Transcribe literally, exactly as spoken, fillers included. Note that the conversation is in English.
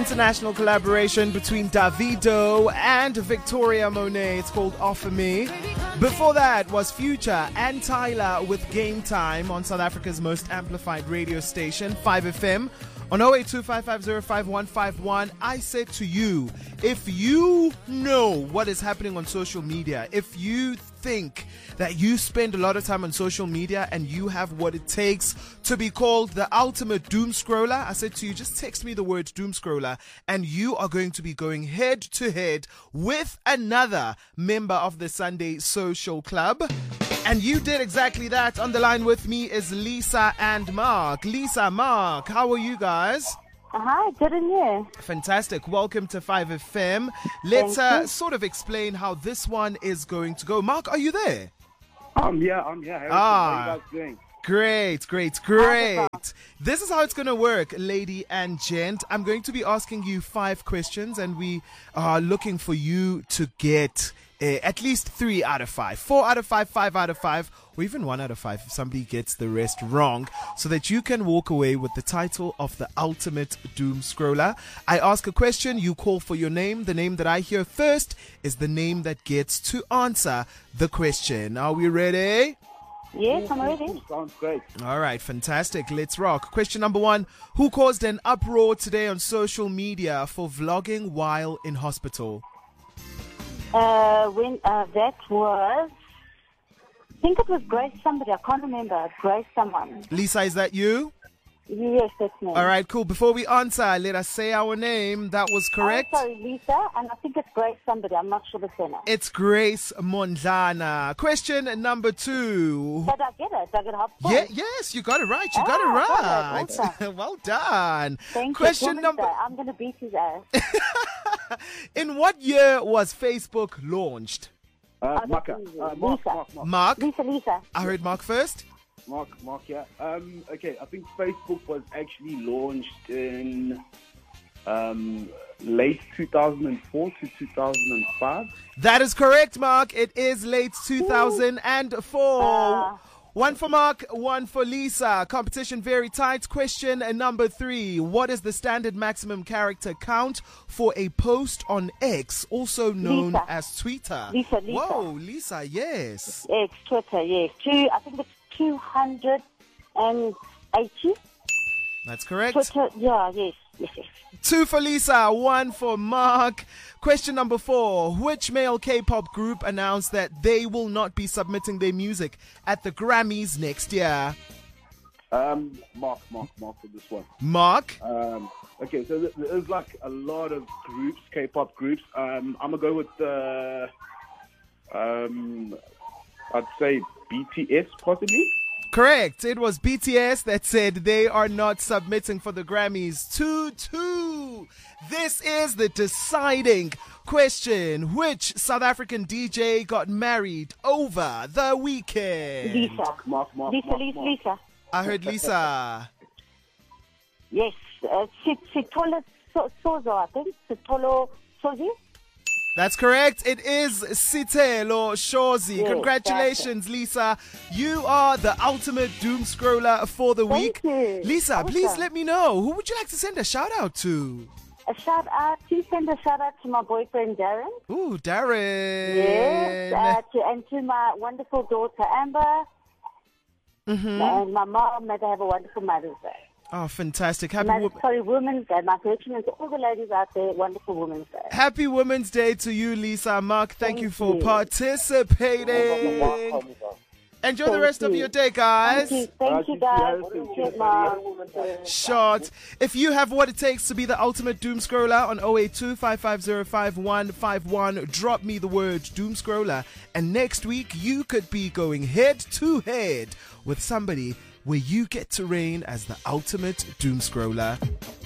international collaboration between Davido and Victoria Monet. It's called Offer Me. Before that was Future and Tyler with Game Time on South Africa's most amplified radio station, five F M. On zero eight two five five zero five one five one, I said to you, if you know what is happening on social media, if you think that you spend a lot of time on social media and you have what it takes to be called the ultimate doom scroller, I said to you, just text me the word doom scroller and you are going to be going head to head with another member of the Sunday Social Club. And you did exactly that. On the line with me is Lisa and Mark. Lisa, Mark, how are you guys? Hi, good and you? Fantastic. Welcome to five F M. Let's uh, sort of explain how this one is going to go. Mark, are you there? I'm here, I'm here. Harrison, ah, how are you guys doing? Great, great, great. This is how it's going to work, lady and gent. I'm going to be asking you five questions and we are looking for you to get uh, at least three out of five. Four out of five, five out of five, or even one out of five if somebody gets the rest wrong, so that you can walk away with the title of the ultimate doom scroller. I ask a question, you call for your name. The name that I hear first is the name that gets to answer the question. Are we ready? Yes, I'm ready. Sounds great. All right, fantastic. Let's rock. Question number one. Who caused an uproar today on social media for vlogging while in hospital? Uh, when uh, that was, I think it was Grace somebody. I can't remember. Grace someone. Lisa, is that you? Yes, that's me. All right, cool. Before we answer, let us say our name. That was correct. Oh, sorry, Lisa, and I think it's Grace somebody. I'm not sure the surname. It's Grace Mondlana. Question number two. Did I get it? Did I get half point? Yeah, yes, you got it right. You Oh, got it got right. it. Awesome. Well done. Thank Question you. number. Day. I'm going to beat his ass. In what year was Facebook launched? Uh, Oh, Mark, that's easy. uh, Mark, Lisa. Mark, Mark, Mark. Lisa, Lisa. I heard Mark first. Mark, Mark, yeah. Um, okay, I think Facebook was actually launched in um, late two thousand four to two thousand five. That is correct, Mark. It is late two thousand four. Uh, One for Mark, one for Lisa. Competition very tight. Question number three. What is the standard maximum character count for a post on X, also known Lisa. as Twitter? Lisa, Lisa. Whoa, Lisa, yes. It's Twitter, yes. Two, I think it's two hundred eighty. That's correct. Twitter, yeah, yes, yes, yes. Two for Lisa, one for Mark. Question number four. Which male K-pop group announced that they will not be submitting their music at the Grammys next year? Um, Mark, Mark, Mark for this one. Mark? Um, okay, so th- there's like a lot of groups, K-pop groups. Um, I'm gonna go with the, um, I'd say B T S possibly. Correct. It was B T S that said they are not submitting for the Grammys. two two. This is the deciding question. Which South African D J got married over the weekend? Lisa. Mark, Mark, Mark, Lisa, Mark, Lisa, Mark. Lisa. I heard Lisa. Yes, uh, Sitolo Sozo, I think. Sitolo Sozi. That's correct. It is Sitelo Shozi. Yes, Congratulations, Lisa. You are the ultimate doom scroller for the week. Thank you. Lisa, Awesome. please let me know. Who would you like to send a shout out to? A shout out, please send a shout out to my boyfriend Darren. Ooh, Darren. Yes, uh, to, and to my wonderful daughter Amber. Mm-hmm. And my mom, may they have a wonderful Mother's Day. Oh, fantastic. Happy, My, wo- sorry, Women's Day. My congratulations to all the ladies out there. Wonderful Women's Day. Happy Women's Day to you, Lisa. Mark, thank, Thank you for you. participating. Enjoy the Thank rest of you. your day, guys. Thank you, thank you guys. Appreciate my- Short. If you have what it takes to be the ultimate doom scroller on zero eight two five five zero five one five one, drop me the word doom scroller. And next week, you could be going head to head with somebody where you get to reign as the ultimate doom scroller.